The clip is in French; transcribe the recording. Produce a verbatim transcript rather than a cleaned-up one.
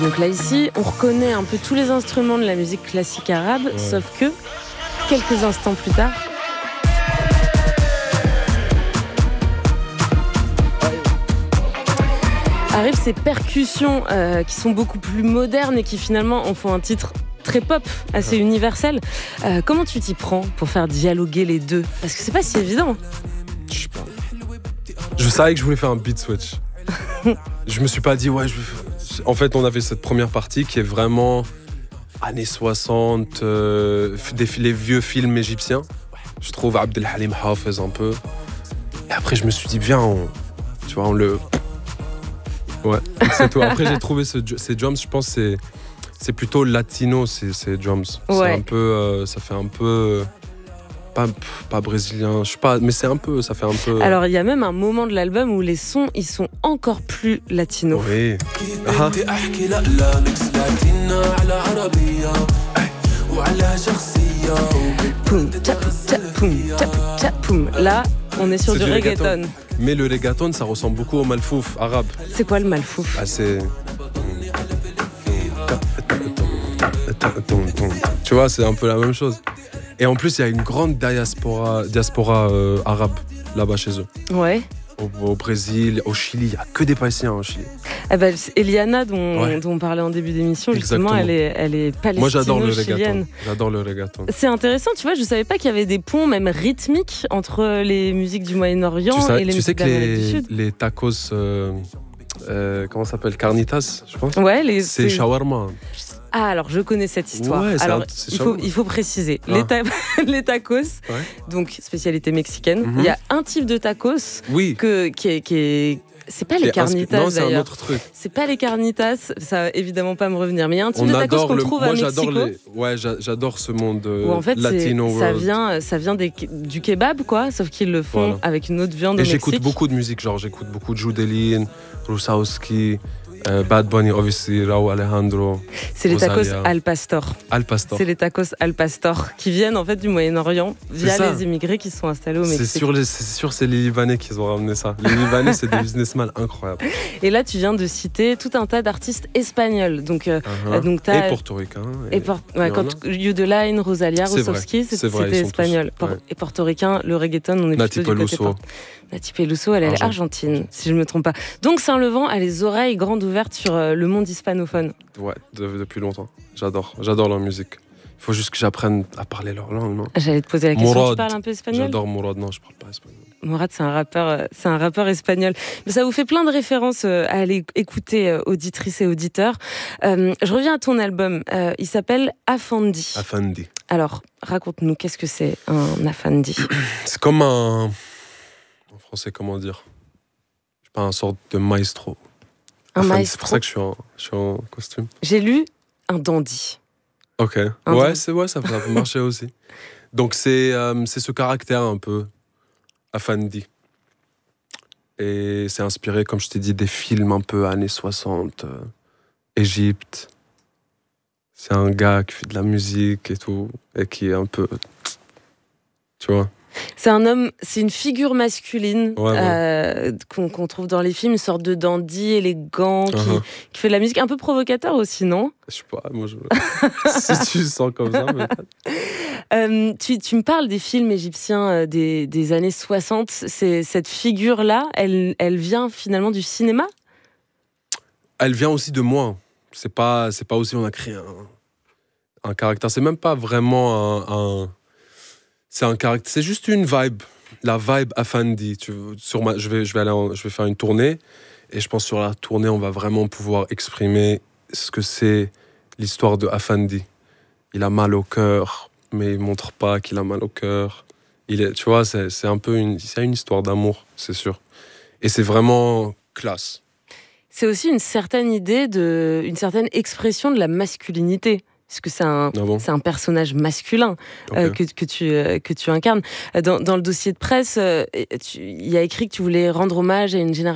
Donc là ici, on reconnaît un peu tous les instruments de la musique classique arabe, ouais. Sauf que quelques instants plus tard, arrivent ces percussions euh, qui sont beaucoup plus modernes et qui finalement en font un titre très pop, assez universel. Euh, comment tu t'y prends pour faire dialoguer les deux ? Parce que c'est pas si évident. Je sais pas. Je savais que je voulais faire un beat switch. Je me suis pas dit, ouais, je veux faire... En fait, on avait cette première partie qui est vraiment années soixante, euh, des, les vieux films égyptiens. Je trouve Abdelhalim Hafez un peu. Et après, je me suis dit, viens, on... tu vois, on le... Ouais, c'est tout. Après, j'ai trouvé ce, ces drums, je pense que c'est... C'est plutôt latino, ces, ces drums. Ouais. C'est un peu, euh, ça fait un peu, euh, pas, pas brésilien, je sais pas, mais c'est un peu, ça fait un peu. Alors il y a même un moment de l'album où les sons, ils sont encore plus latinos. Oui. Ah. Poum, tap, tap, poum, tap, tap, poum. Là, on est sur c'est du, du reggaeton. reggaeton. Mais le reggaeton, ça ressemble beaucoup au malfouf arabe. C'est quoi le malfouf ? Ah, c'est... Tu vois, c'est un peu la même chose. Et en plus, il y a une grande diaspora, diaspora euh, arabe là-bas chez eux. Ouais. Au, au Brésil, au Chili, il n'y a que des Palestiniens au Chili. Eh ben, Eliana, dont, ouais. dont on parlait en début d'émission, justement, elle est, elle est palestino-chilienne. Moi, j'adore le reggaeton. J'adore le reggaeton. C'est intéressant, tu vois, je ne savais pas qu'il y avait des ponts, même rythmiques, entre les musiques du Moyen-Orient tu sais, et les tu musiques sais que d'Amérique les, du Sud. Les tacos, euh, euh, comment ça s'appelle, carnitas, je pense. Ouais, les, c'est, c'est shawarma. Ah, alors je connais cette histoire. Ouais, alors, un, il, faut, il faut préciser. Ah. Les, ta- les tacos, ouais. Donc spécialité mexicaine, mm-hmm. Il y a un type de tacos oui. que, qui est. Qui est c'est pas qui les carnitas inspi- non, c'est d'ailleurs. Un autre truc. C'est pas les carnitas, ça va évidemment pas me revenir. Mais il y a un type On de tacos qu'on le, trouve moi, à j'adore Mexico. Les, ouais, j'adore ce monde euh, où en fait, latino ça world. vient, ça vient des, du kebab, quoi, sauf qu'ils le font voilà. Avec une autre viande. Et au j'écoute Mexique. beaucoup de musique, genre j'écoute beaucoup de Judelin, Rusawski. Euh, Bad Bunny, obviously, Raúl Alejandro. C'est les Rosalia. tacos al pastor. Al pastor. C'est les tacos al pastor qui viennent en fait du Moyen-Orient via les immigrés qui sont installés au Mexique. C'est sûr, les, c'est sûr, c'est les Libanais qui ont ramené ça. Les Libanais, c'est des businessmen incroyables. Et là, tu viens de citer tout un tas d'artistes espagnols. Donc, euh, uh-huh. donc t'as... Et portoricains. Et, et por... ouais, quand Yudeline, Rosalia, Rossowski, c'est c'était vrai, espagnol. Tous, ouais. Et portoricain, le reggaeton, on est Nati plutôt Peluso. du côté port... Nati Peluso, elle est argentine, argentine, si je ne me trompe pas. Donc Saint-Levant a les oreilles grandes ouvertes sur euh, le monde hispanophone. Ouais, de, depuis longtemps. J'adore, j'adore leur musique. Il faut juste que j'apprenne à parler leur langue, non ? J'allais te poser la question, Mourad. Tu parles un peu espagnol ? J'adore Mourad, non, je parle pas espagnol. Mourad, c'est un rappeur, c'est un rappeur espagnol. Mais ça vous fait plein de références à aller écouter, auditrices et auditeurs. Euh, je reviens à ton album. Euh, il s'appelle Afandi. Afandi. Alors, raconte-nous, qu'est-ce que c'est un Afandi ? C'est comme un... En français, comment dire ? Je sais pas, un sorte de maestro. Un Afandi, maestro. C'est pour ça que je suis en, je suis en costume. J'ai lu un dandy. Ok. Un ouais, dandy. c'est, ouais, ça, ça peut marcher aussi. Donc, c'est, euh, c'est ce caractère un peu... Afandi. Et c'est inspiré, comme je t'ai dit, des films un peu années soixante, euh, Égypte. C'est un gars qui fait de la musique et tout, et qui est un peu... Tu vois ? C'est un homme, c'est une figure masculine ouais, ouais. Euh, qu'on, qu'on trouve dans les films, une sorte de dandy élégant, qui, uh-huh. qui fait de la musique un peu provocateur aussi, non ? Je sais pas, moi je... si tu sens comme ça, mais... Euh, tu, tu me parles des films égyptiens des, des années soixante. C'est, cette figure-là, elle, elle vient finalement du cinéma ? Elle vient aussi de moi. C'est pas, c'est pas aussi on a créé un, un caractère. C'est même pas vraiment un... un c'est un caractère. C'est juste une vibe. La vibe Afandi. Tu, sur ma, je, vais, je, vais aller en, je vais faire une tournée. Et je pense que sur la tournée, on va vraiment pouvoir exprimer ce que c'est l'histoire de Afandi. Il a mal au cœur, mais il montre pas qu'il a mal au cœur. Il est, tu vois, c'est, c'est un peu une, c'est une histoire d'amour, c'est sûr. Et c'est vraiment classe. C'est aussi une certaine idée, de, une certaine expression de la masculinité. Parce que c'est un, ah bon c'est un personnage masculin okay. euh, que, que, tu, euh, que tu incarnes. Dans, dans le dossier de presse, il euh, y a écrit que tu voulais rendre hommage à une génération